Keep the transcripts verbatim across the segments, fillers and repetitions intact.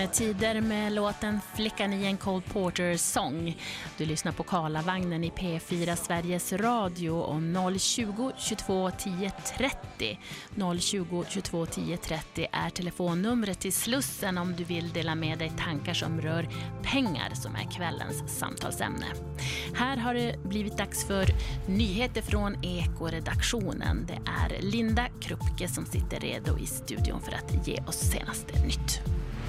Tider med låten Flickan i en Cole Porter-sång. Du lyssnar på Karlavagnen i P fyra Sveriges Radio om noll tjugo tjugotvå tio trettio. noll tjugo tjugotvå tio trettio är telefonnumret till Slussen om du vill dela med dig tankar som rör pengar, som är kvällens samtalsämne. Här har det blivit dags för nyheter från Eko-redaktionen. Det är Linda Kruppke som sitter redo i studion för att ge oss senaste nytt.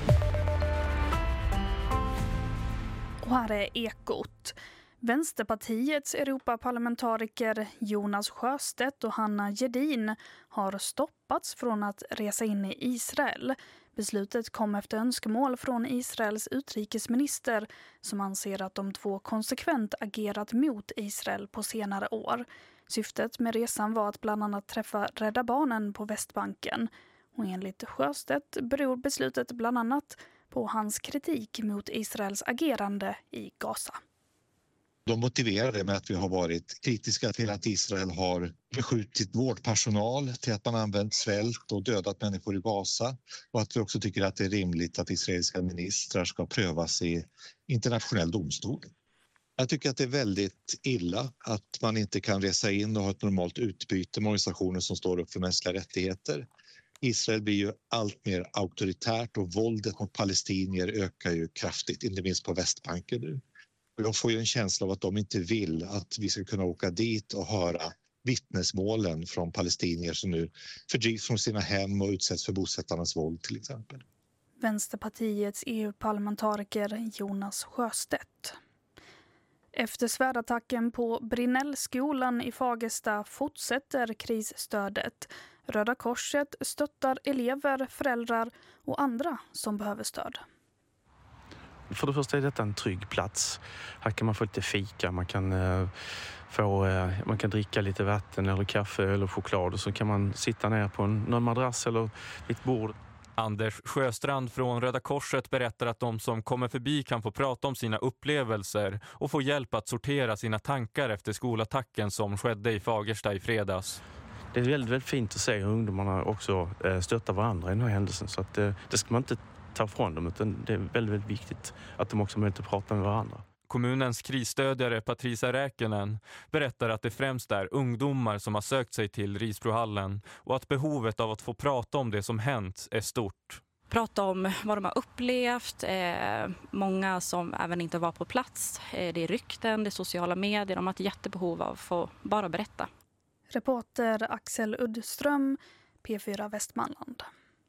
Och här är Ekot. Vänsterpartiets Europaparlamentariker Jonas Sjöstedt och Hanna Gedin har stoppats från att resa in i Israel. Beslutet kom efter önskemål från Israels utrikesminister som anser att de två konsekvent agerat mot Israel på senare år. Syftet med resan var att bland annat träffa Rädda Barnen på Västbanken. Och enligt Sjöstedt beror beslutet bland annat på hans kritik mot Israels agerande i Gaza. De motiverar det med att vi har varit kritiska till att Israel har beskjutit vårdpersonal, till att man använt svält och dödat människor i Gaza, och att vi också tycker att det är rimligt att israeliska ministrar ska prövas i internationell domstol. Jag tycker att det är väldigt illa att man inte kan resa in och ha ett normalt utbyte med organisationer som står upp för mänskliga rättigheter. Israel blir ju allt mer auktoritärt och våldet mot palestinier ökar ju kraftigt, inte minst på Västbanken nu. Och jag får ju en känsla av att de inte vill att vi ska kunna åka dit och höra vittnesmålen från palestinier som nu fördrivs från sina hem och utsätts för bosättarnas våld till exempel. Vänsterpartiets E U-parlamentariker Jonas Sjöstedt. Efter svärdattacken på Brinnellskolan i Fagersta fortsätter krisstödet. Röda Korset stöttar elever, föräldrar och andra som behöver stöd. För det första är detta en trygg plats. Här kan man få lite fika, man kan, eh, få, eh, man kan dricka lite vatten eller kaffe eller choklad och så kan man sitta ner på en, någon madrass eller ett bord. Anders Sjöstrand från Röda Korset berättar att de som kommer förbi kan få prata om sina upplevelser och få hjälp att sortera sina tankar efter skolattacken som skedde i Fagersta i fredags. Det är väldigt, väldigt fint att se hur ungdomarna också stöttar varandra i den här händelsen, så att det, det ska man inte ta från dem, utan det är väldigt, väldigt viktigt att de också möter prata med varandra. Kommunens krisstödjare Patricia Räkkönen berättar att det främst är ungdomar som har sökt sig till Risbrohallen och att behovet av att få prata om det som hänt är stort. Prata om vad de har upplevt, eh, många som även inte var på plats, eh, det är rykten, det är sociala medier, de har ett jättebehov av att få bara berätta. Reporter Axel Uddström, P fyra Västmanland.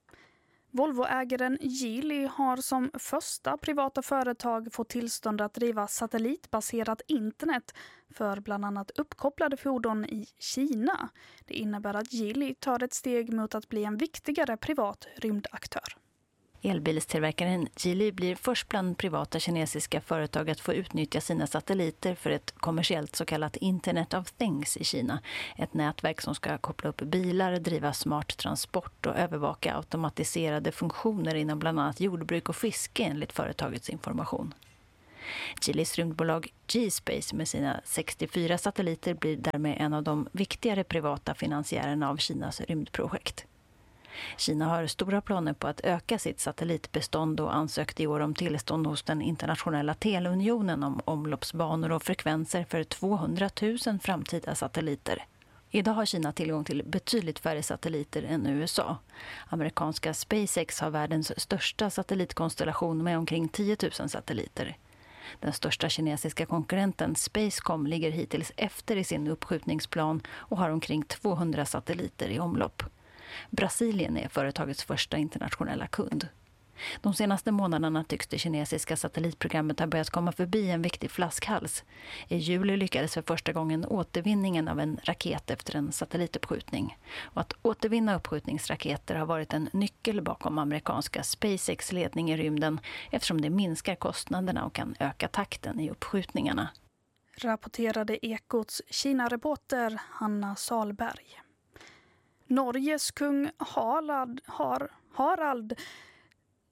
Volvoägaren Geely har som första privata företag fått tillstånd att driva satellitbaserat internet för bland annat uppkopplade fordon i Kina. Det innebär att Geely tar ett steg mot att bli en viktigare privat rymdaktör. Elbilstillverkaren Geely blir först bland privata kinesiska företag att få utnyttja sina satelliter för ett kommersiellt så kallat Internet of Things i Kina. Ett nätverk som ska koppla upp bilar, driva smart transport och övervaka automatiserade funktioner inom bland annat jordbruk och fiske enligt företagets information. Geelys rymdbolag G-Space med sina sextiofyra satelliter blir därmed en av de viktigare privata finansiärerna av Kinas rymdprojekt. Kina har stora planer på att öka sitt satellitbestånd och ansökt i år om tillstånd hos den internationella teleunionen om omloppsbanor och frekvenser för tvåhundratusen framtida satelliter. Idag har Kina tillgång till betydligt färre satelliter än U S A. Amerikanska SpaceX har världens största satellitkonstellation med omkring tio tusen satelliter. Den största kinesiska konkurrenten Spacecom ligger hittills efter i sin uppskjutningsplan och har omkring tvåhundra satelliter i omlopp. Brasilien är företagets första internationella kund. De senaste månaderna tycks det kinesiska satellitprogrammet ha börjat komma förbi en viktig flaskhals. I juli lyckades för första gången återvinningen av en raket efter en satellituppskjutning. Och att återvinna uppskjutningsraketer har varit en nyckel bakom amerikanska SpaceX ledning i rymden eftersom det minskar kostnaderna och kan öka takten i uppskjutningarna. Rapporterade Ekots Kina-reporter Hanna Salberg. Norges kung Harald, har, Harald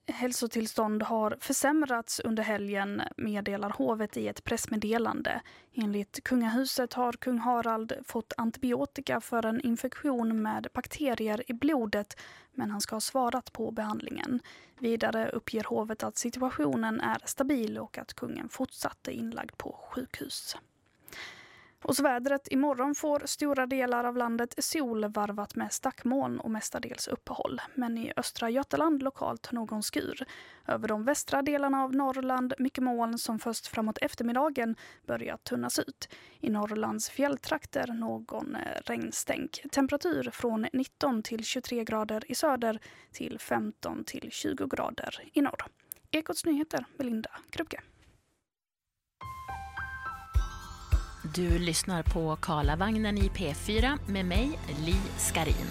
hälsotillstånd har försämrats under helgen, meddelar hovet i ett pressmeddelande. Enligt kungahuset har kung Harald fått antibiotika för en infektion med bakterier i blodet, men han ska ha svarat på behandlingen. Vidare uppger hovet att situationen är stabil och att kungen fortsatte inlagd på sjukhus. Och så vädret. Imorgon får stora delar av landet sol varvat med stackmoln och mestadels uppehåll. Men i östra Götaland lokalt någon skur. Över de västra delarna av Norrland mycket moln som först framåt eftermiddagen börjar tunnas ut. I Norrlands fjälltrakter någon regnstänk. Temperatur från nitton till tjugotre grader i söder till femton till tjugo grader i norr. Ekots nyheter, Belinda Krupke. Du lyssnar på Karlavagnen i P fyra med mig, Li Skarin.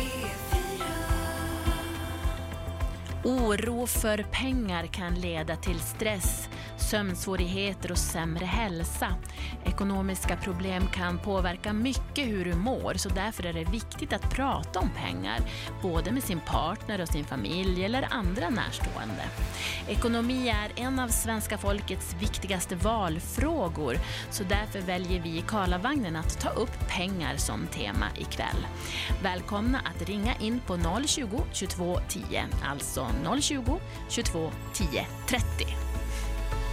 Oro för pengar kan leda till stress, sömnsvårigheter och sämre hälsa. Ekonomiska problem kan påverka mycket hur du mår, så därför är det viktigt att prata om pengar, både med sin partner och sin familj eller andra närstående. Ekonomi är en av svenska folkets viktigaste valfrågor, så därför väljer vi i Karlavagnen att ta upp pengar som tema ikväll. Välkomna att ringa in på noll tjugo, tjugotvå tio, alltså noll tjugo, tjugotvå tio trettio.